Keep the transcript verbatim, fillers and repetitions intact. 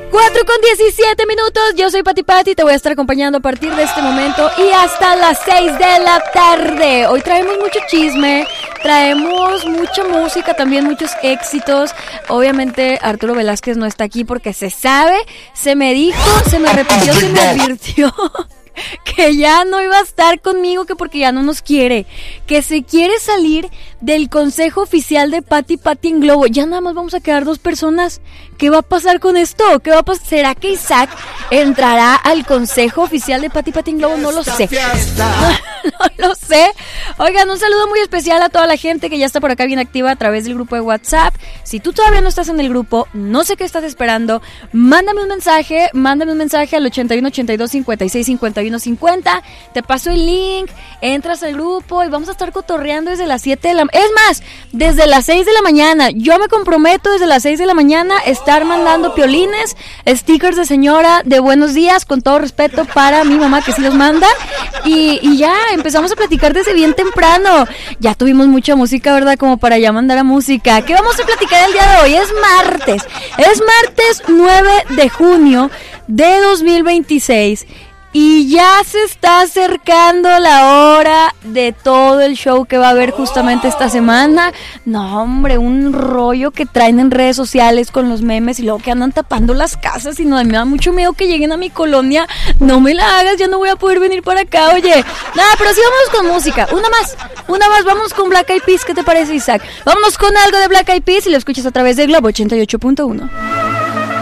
cuatro con diecisiete minutos, yo soy Pati Pati, te voy a estar acompañando a partir de este momento y hasta las seis de la tarde. Hoy traemos mucho chisme, traemos mucha música, también muchos éxitos. Obviamente Arturo Velázquez no está aquí porque se sabe, se me dijo, se me repitió, se me advirtió que ya no iba a estar conmigo, que porque ya no nos quiere, que se quiere salir del consejo oficial de Pati Pati en Globo. Ya nada más vamos a quedar dos personas. ¿Qué va a pasar con esto? ¿Qué va a pasar? ¿Será que Isaac entrará al consejo oficial de Pati Pati en Globo? No lo sé. No, no lo sé. Oigan, un saludo muy especial a toda la gente que ya está por acá bien activa a través del grupo de WhatsApp. Si tú todavía no estás en el grupo, no sé qué estás esperando, mándame un mensaje, mándame un mensaje al ochenta y uno, ochenta y dos, cincuenta y seis, cincuenta y uno, cincuenta. Te paso el link, entras al grupo y vamos a estar cotorreando desde las siete de la... Es más, desde las seis de la mañana. Yo me comprometo desde las seis de la mañana estar mandando piolines, stickers de señora de buenos días, con todo respeto para mi mamá que sí los manda. Y, y ya, empezamos a platicar desde bien temprano. Ya tuvimos mucha música, ¿verdad? Como para ya mandar a música. ¿Qué vamos a platicar el día de hoy? Es martes. Es martes nueve de junio de dos mil veintiséis. Y ya se está acercando la hora de todo el show que va a haber justamente esta semana. No, hombre, un rollo que traen en redes sociales con los memes y luego que andan tapando las casas y no, me da mucho miedo que lleguen a mi colonia. No me la hagas, ya no voy a poder venir para acá, oye. Nada, pero sí vámonos con música. Una más, una más, vamos con Black Eyed Peas. ¿Qué te parece, Isaac? Vámonos con algo de Black Eyed Peas y lo escuchas a través de Globo ochenta y ocho punto uno.